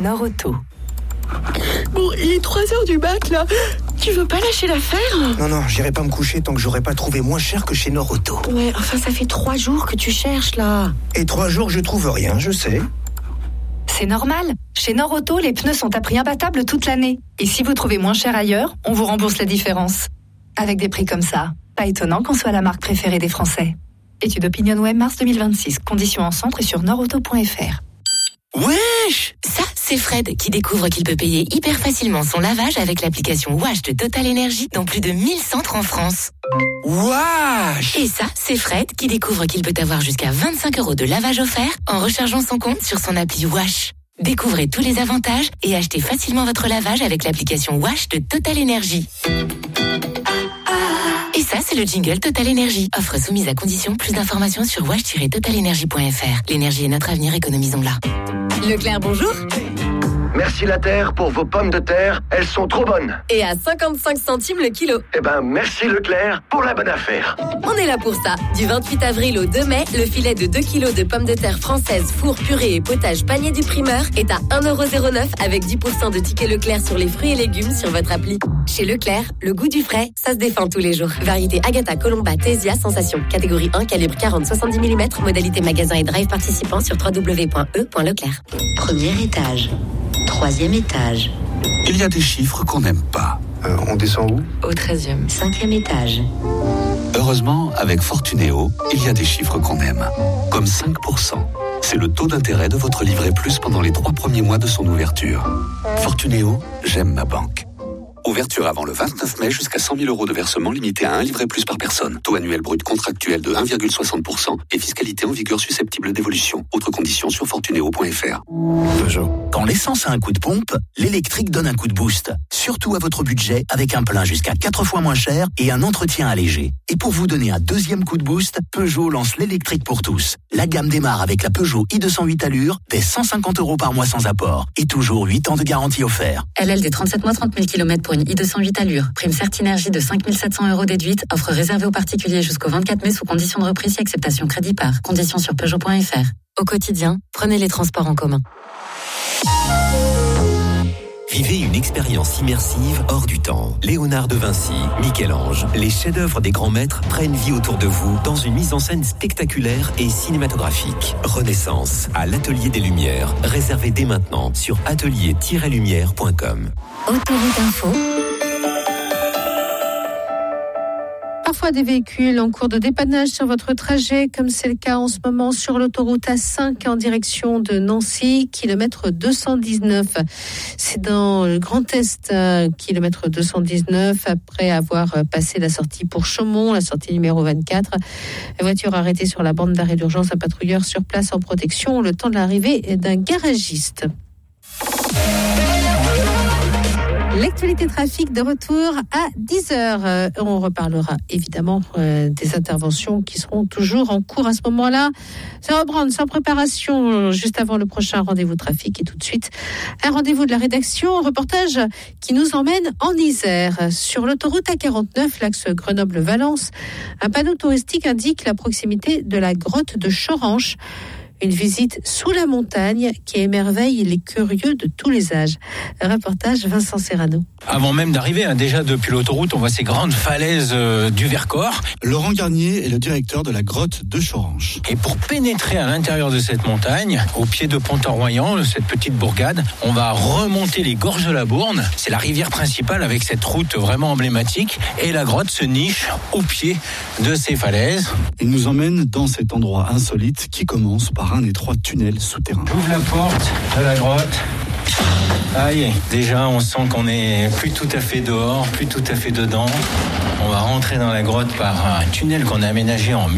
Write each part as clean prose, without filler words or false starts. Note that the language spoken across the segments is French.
Nord-Auto. Bon, il est 3h du mat, là. Tu veux pas lâcher l'affaire ? Non, j'irai pas me coucher tant que j'aurai pas trouvé moins cher que chez Nord-Auto. Ouais, enfin, ça fait 3 jours que tu cherches, là. Et 3 jours, je trouve rien, je sais. C'est normal. Chez Nord-Auto, les pneus sont à prix imbattable toute l'année. Et si vous trouvez moins cher ailleurs, on vous rembourse la différence. Avec des prix comme ça, pas étonnant qu'on soit la marque préférée des Français. Étude OpinionWay mars 2026. Conditions en centre et sur nordauto.fr. Wesh! Ça, c'est Fred qui découvre qu'il peut payer hyper facilement son lavage avec l'application Wash de Total Energy dans plus de 1000 centres en France. Wesh! Et ça, c'est Fred qui découvre qu'il peut avoir jusqu'à 25 € de lavage offert en rechargeant son compte sur son appli Wash. Découvrez tous les avantages et achetez facilement votre lavage avec l'application Wash de Total Energy. Et ça, c'est le jingle Total Energy. Offre soumise à condition. Plus d'informations sur wash-totalenergy.fr. L'énergie est notre avenir, économisons-la. Leclerc, bonjour. Merci la Terre pour vos pommes de terre, elles sont trop bonnes. Et à 55 centimes le kilo. Eh ben, merci Leclerc pour la bonne affaire. On est là pour ça. Du 28 avril au 2 mai, le filet de 2 kilos de pommes de terre françaises, four, purée et potage panier du primeur est à 1,09€ avec 10% de tickets Leclerc sur les fruits et légumes sur votre appli. Chez Leclerc, le goût du frais, ça se défend tous les jours. Variété Agatha, Colomba, Tésia, Sensation. Catégorie 1, calibre 40-70 mm. Modalité magasin et drive participant sur www.e.leclerc. Premier étage. 3e étage. Il y a des chiffres qu'on n'aime pas. On descend où ? Au 13e. 5e étage. Heureusement, avec Fortunéo, il y a des chiffres qu'on aime. Comme 5%. C'est le taux d'intérêt de votre livret plus pendant les 3 premiers mois de son ouverture. Fortunéo, j'aime ma banque. Ouverture avant le 29 mai jusqu'à 100 000 € de versement limité à un livret plus par personne. Taux annuel brut contractuel de 1,60% et fiscalité en vigueur susceptible d'évolution. Autres conditions sur fortunéo.fr. Peugeot. Quand l'essence a un coup de pompe, l'électrique donne un coup de boost. Surtout à votre budget avec un plein jusqu'à 4 fois moins cher et un entretien allégé. Et pour vous donner un deuxième coup de boost, Peugeot lance l'électrique pour tous. La gamme démarre avec la Peugeot i208 Allure, dès 150 € par mois sans apport. Et toujours 8 ans de garantie offert. LLD 37 mois, 30 000 km pour une i208 Allure. Prime Certinergie de 5 700 € déduite. Offre réservée aux particuliers jusqu'au 24 mai sous condition de reprise et acceptation crédit par. Conditions sur Peugeot.fr. Au quotidien, prenez les transports en commun. Vivez une expérience immersive hors du temps. Léonard de Vinci, Michel-Ange, les chefs-d'œuvre des grands maîtres prennent vie autour de vous dans une mise en scène spectaculaire et cinématographique. Renaissance, à l'Atelier des Lumières. Réservez dès maintenant sur atelier-lumière.com. Autoroute Info. Parfois des véhicules en cours de dépannage sur votre trajet, comme c'est le cas en ce moment sur l'autoroute A5 en direction de Nancy, kilomètre 219. C'est dans le Grand Est, kilomètre 219, après avoir passé la sortie pour Chaumont, la sortie numéro 24. La voiture arrêtée sur la bande d'arrêt d'urgence, un patrouilleur sur place en protection, le temps de l'arrivée d'un garagiste. L'actualité trafic de retour à 10h. On reparlera évidemment des interventions qui seront toujours en cours à ce moment-là. Ça va reprendre sans préparation juste avant le prochain rendez-vous trafic. Et tout de suite, un rendez-vous de la rédaction, un reportage qui nous emmène en Isère. Sur l'autoroute A49, l'axe Grenoble-Valence, un panneau touristique indique la proximité de la grotte de Choranche. Une visite sous la montagne qui émerveille les curieux de tous les âges. Un reportage Vincent Serrano. Avant même d'arriver, déjà depuis l'autoroute, on voit ces grandes falaises du Vercors. Laurent Garnier est le directeur de la grotte de Choranche. Et pour pénétrer à l'intérieur de cette montagne, au pied de Pont-en-Royant, cette petite bourgade, on va remonter les gorges de la Bourne. C'est la rivière principale avec cette route vraiment emblématique. Et la grotte se niche au pied de ces falaises. Il nous emmène dans cet endroit insolite qui commence par un étroit tunnel souterrain. J'ouvre la porte de la grotte. Aïe, déjà on sent qu'on est plus tout à fait dehors, plus tout à fait dedans. On va rentrer dans la grotte par un tunnel qu'on a aménagé en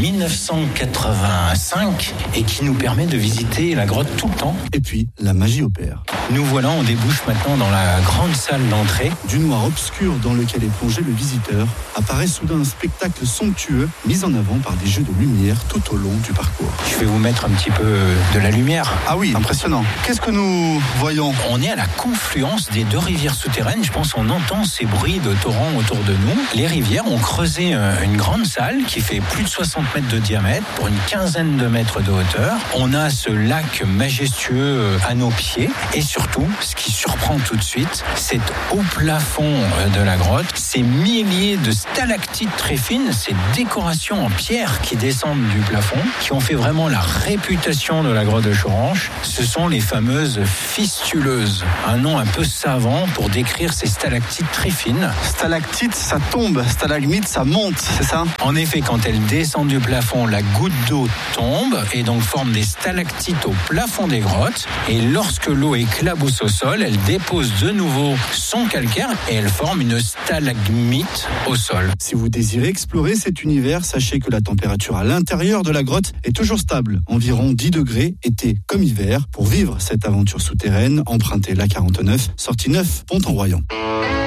1985 et qui nous permet de visiter la grotte tout le temps. Et puis, la magie opère. Nous voilà, on débouche maintenant dans la grande salle d'entrée. Du noir obscur dans lequel est plongé le visiteur, apparaît soudain un spectacle somptueux mis en avant par des jeux de lumière tout au long du parcours. Je vais vous mettre un petit peu de la lumière. Ah oui, impressionnant. Qu'est-ce que nous voyons ? On est à la confluence des deux rivières souterraines. Je pense qu'on entend ces bruits de torrents autour de nous. Les rivières ont creusé une grande salle qui fait plus de 60 mètres de diamètre pour une quinzaine de mètres de hauteur. On a ce lac majestueux à nos pieds et surtout, ce qui surprend tout de suite, c'est au plafond de la grotte, ces milliers de stalactites très fines, ces décorations en pierre qui descendent du plafond, qui ont fait vraiment la réputation de la grotte de Choranche. Ce sont les fameuses fistuleuses, un nom un peu savant pour décrire ces stalactites très fines. Stalactite, ça tombe, stalagmite, ça monte, c'est ça? En effet, quand elles descendent du plafond, la goutte d'eau tombe et donc forme des stalactites au plafond des grottes. Et lorsque l'eau éclabousse au sol, elle dépose de nouveau son calcaire et elle forme une stalagmite au sol. Si vous désirez explorer cet univers, sachez que la température à l'intérieur de la grotte est toujours stable, environ 10 degrés, été comme hiver. Pour vivre cette aventure souterraine, empruntez la 49, sortie 9, Pont-en-Royan.